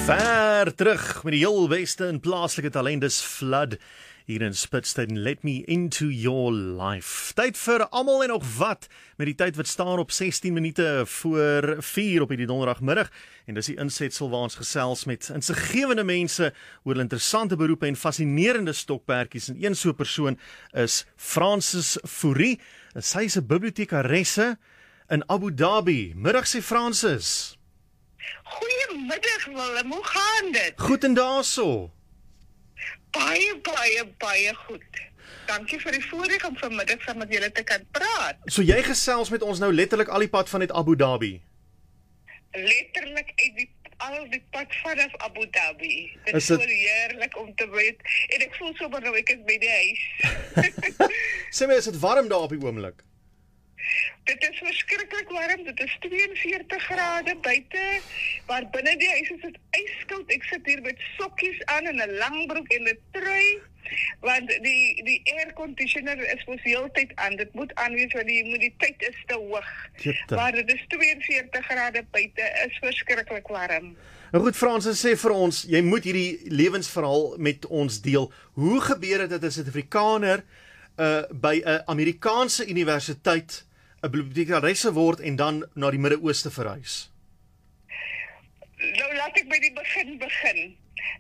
Ver terug met die heel beste in plaaslike talent, dis Flood hier in Spitstead en Let Me Into Your Life. Tyd vir almal en nog wat, met die tyd wat staan op 16 minute voor 4 op die donderdagmiddag, en dis die insetsel waar ons gesels met insiggewende mense oor interessante beroepe en fascinerende stokperdjies, en een so persoon is Frances Fourie. Sy is 'n bibliotekaresse in Abu Dhabi. Middag sê Frances. Goeiemiddag Willem, hoe gaan dit? Goed en daarso. Baie goed. Dankie vir die voorreg om vanmiddag saam met julle te kan praat. So jy gesels met ons nou letterlik al die pad van uit Abu Dhabi. Letterlik uit al die pad vanaf Abu Dhabi. Dit is Is so heerlik om te weet. En ek voel sommer nou ek is by die huis. Sê my, is dit warm daar op die oomblik? Dit is verskriklik warm, dit is 42 grade buite, maar binne die huis is dit ijskoud. Ek sit hier met sokkies aan en 'n langbroek en 'n trui, want die airconditioner is mos heeltyd aan. Dit moet aan wees want die humiditeit is te hoog. Jette. Maar dit is 42 grade buite, is verskriklik warm. Nou goed, Frances, sê vir ons, jy moet hierdie lewensverhaal met ons deel. Hoe gebeur dit dat 'n Suid-Afrikaner by 'n Amerikaanse universiteit 'n bibliotekaresse word en dan na die Midde-Ooste verhuis? Nou laat ek by die begin.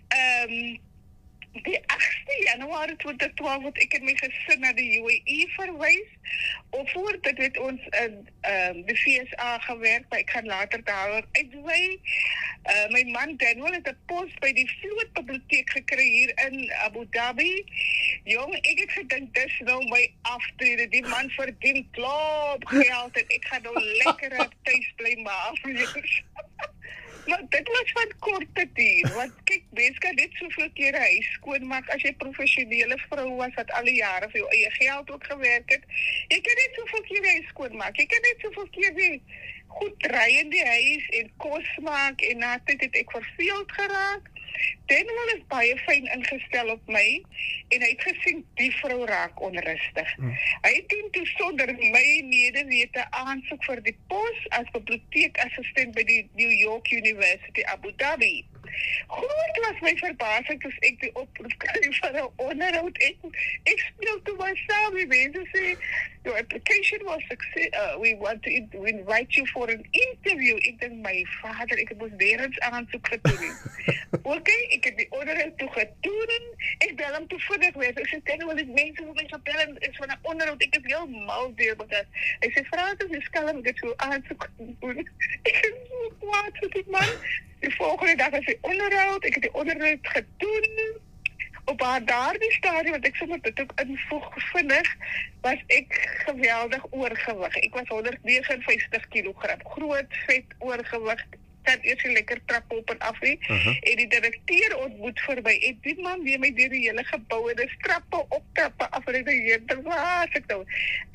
Die 8de Januarie 2012 het ek en my gesin na die UAE verwys. Of voor dit het ons in die FSA gewerk, maar ek gaan later daaroor uitwy. My man Daniel het 'n pos by die Vloot Biblioteek gekry hier in Abu Dhabi. Jong, ek het gedink dis nou my aftrede. Die man verdien klop geld en ek gaan nou lekker tuis bly maar. Maar dit was van korte duur, want kyk, mens kan net soveel kere huis skoonmaak as jy professionele vrou was wat al die jare vir jou eie geld ook gewerk het. Jy kan net soveel kere huis skoonmaak, jy kan net soveel kere goed draai in die huis en kos maak, en na tyd het ek verveeld geraak. Daniel is baie fyn ingestel op my, en hy het gesien die vrou raak onrustig. Hy het toe sonder my medewete aansoek vir die pos as biblioteekassistent by die New York University Abu Dhabi. Groot was my verbasing toe ek die oproep kry van 'n onderhoud. Ek speel toe maar saam, die mense sê, your application was success, we want to invite you for an interview. Ek dink, my vader, ek het mos nêrens aansoek gedoen. Okay, ek het die onderhoud toe gedoen. Ek bel hom toe vinnig weer. Ek sê, ken wel die mense wat my gebel het, is van 'n onderhoud. Ek is heel mal deur met dit. Hy sê, Frances, jy skalm, ek het so aansoek gedoen. Ek is so kwaad vir die man. Die volgende dag is die onderhoud, ek het die onderhoud gedoen. Op haar daardie stadium, wat ek sommer dit ook invoeg vinnig, was ek geweldig oorgewig. Ek was 159 kilogram, groot, vet, oorgewig. Kan eers lekker trap op en af nie. En die direkteur ontmoet vir my, en die man neem my deur die hele gebou, en dis trappe op, trappe af, en ek dink, waar is ek nou?